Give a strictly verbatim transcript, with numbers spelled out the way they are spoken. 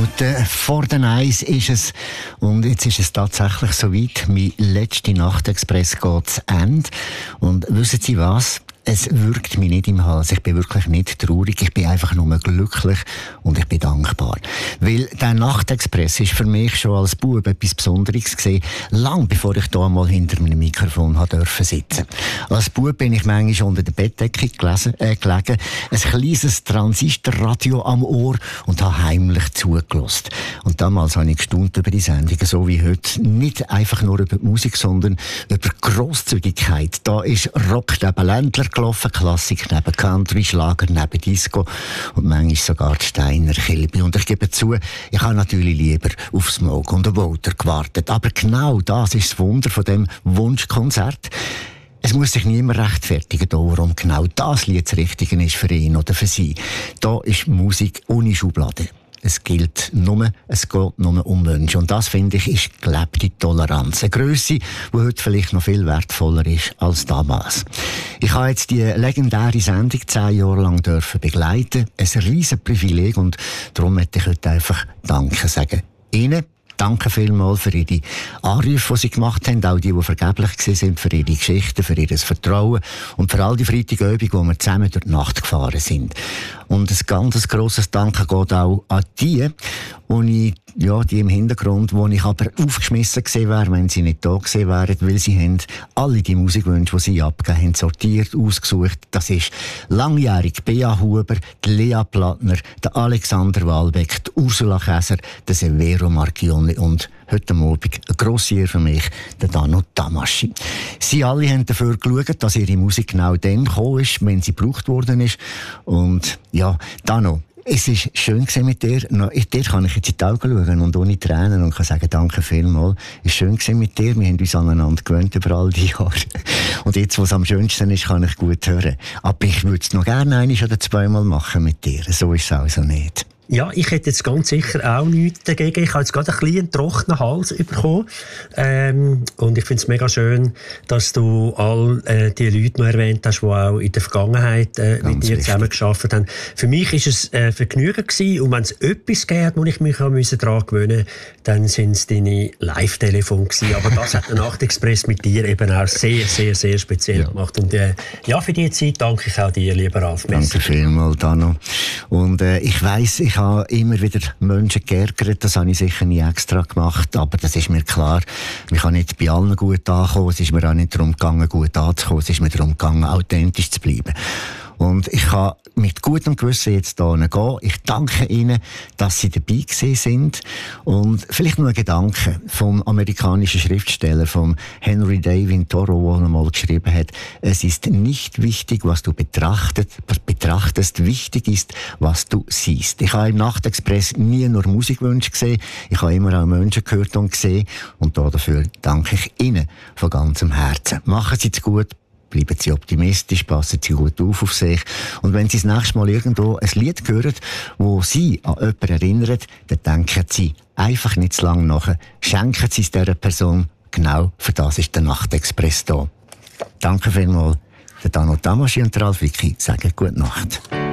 Minuten vor den Eis ist es. Und jetzt ist es tatsächlich soweit. Mein letzter Nachtexpress geht zu Ende. Und wissen Sie was? Es würgt mich nicht im Hals. Ich bin wirklich nicht traurig. Ich bin einfach nur glücklich und ich bin dankbar. Weil der Nachtexpress ist für mich schon als Bub etwas Besonderes gewesen, lang bevor ich da mal hinter meinem Mikrofon habe dürfen sitzen. Als Bub bin ich manchmal unter der Bettdecke gelesen, äh, gelegen, ein kleines Transistorradio am Ohr und habe heimlich zugelassen. Und damals habe ich gestaunt über die Sendungen, so wie heute. Nicht einfach nur über die Musik, sondern über Grosszügigkeit. Da ist Rock neben Ländler gelaufen, Klassik neben Country, Schlager neben Disco und manchmal sogar die Steiner Kilby. Und ich gebe zu, ich habe natürlich lieber auf Smoke und den Walter gewartet. Aber genau das ist das Wunder von dem Wunschkonzert. Es muss sich niemand rechtfertigen, warum genau das Lied das Richtige ist für ihn oder für sie. Da ist Musik ohne Schublade. Es gilt nur, es geht nur um Wünsche. Und das, finde ich, ist gelebte Toleranz. Eine Grösse, die heute vielleicht noch viel wertvoller ist als damals. Ich habe jetzt die legendäre Sendung zehn Jahre lang dürfen begleiten. Ein riesen Privileg und darum möchte ich heute einfach Danke sagen. Ihnen. Danke vielmals für Ihre Anrufe, die Sie gemacht haben, auch die, die vergeblich waren, für Ihre Geschichten, für Ihr Vertrauen und für all die Freitagabende, wo wir zusammen durch die Nacht gefahren sind. Und ein ganz grosses Danke geht auch an die, die, ich, ja, die im Hintergrund, wo ich aber aufgeschmissen gewesen wäre, wenn sie nicht da gewesen wären, weil sie haben alle die Musikwünsche, die sie abgegeben haben, sortiert, ausgesucht. Das ist langjährig Bea Huber, die Lea Plattner, der Alexander Walbeck, die Ursula Käser, der Severo Marchionni und heute Abend ein Grossier für mich, der Dano Tamaschi. Sie alle haben dafür geschaut, dass ihre Musik genau dann gekommen ist, wenn sie gebraucht worden ist. Und ja, Dano, es war schön mit dir. Dir kann ich jetzt in die Augen schauen und ohne Tränen und kann sagen, danke vielmals. Es war schön mit dir. Wir haben uns aneinander gewöhnt über all die Jahre. Und jetzt, was am schönsten ist, kann ich gut hören. Aber ich würde es noch gerne ein oder zweimal machen mit dir. So ist es also nicht. Ja, ich hätte jetzt ganz sicher auch nichts dagegen. Ich habe jetzt gerade ein bisschen einen trockenen Hals bekommen. Ähm, und ich finde es mega schön, dass du all äh, die Leute noch erwähnt hast, die auch in der Vergangenheit äh, mit dir zusammengearbeitet haben. Für mich war es äh, Vergnügen gewesen. Und wenn es etwas gegeben hat, wo ich mich daran gewöhnen musste, dann sind es deine Live-Telefone gewesen. Aber das hat der Nachtexpress mit dir eben auch sehr, sehr, sehr speziell ja. gemacht. Und äh, ja, für diese Zeit danke ich auch dir, lieber Ralf. Danke vielmals, Dano. Und äh, ich weiss, ich Ich habe immer wieder Menschen geärgert, das habe ich sicher nie extra gemacht, aber das ist mir klar, ich kann nicht bei allen gut ankommen, es ist mir auch nicht darum gegangen, gut anzukommen, es ist mir darum gegangen, authentisch zu bleiben. Und ich kann mit gutem Gewissen jetzt hier gehen. Ich danke Ihnen, dass Sie dabei gewesen sind. Und vielleicht nur ein Gedanke vom amerikanischen Schriftsteller, vom Henry David Thoreau, der einmal geschrieben hat, es ist nicht wichtig, was du betrachtet, betrachtest, wichtig ist, was du siehst. Ich habe im Nachtexpress nie nur Musikwünsche gesehen, ich habe immer auch Menschen gehört und gesehen. Und dafür danke ich Ihnen von ganzem Herzen. Machen Sie es gut. Bleiben Sie optimistisch, passen Sie gut auf auf sich. Und wenn Sie das nächste Mal irgendwo ein Lied hören, das Sie an jemanden erinnert, dann denken Sie einfach nicht zu lange nach. Schenken Sie es dieser Person. Genau für das ist der Nachtexpress da. Danke vielmals. Der Dano Tamaschi und der Ralf Wicki sagen gute Nacht.